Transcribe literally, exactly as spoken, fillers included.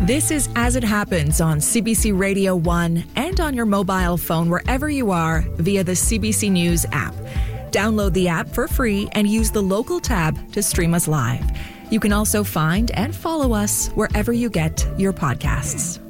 This is As It Happens on C B C Radio one and on your mobile phone wherever you are via the C B C News app. Download the app for free and use the local tab to stream us live. You can also find and follow us wherever you get your podcasts.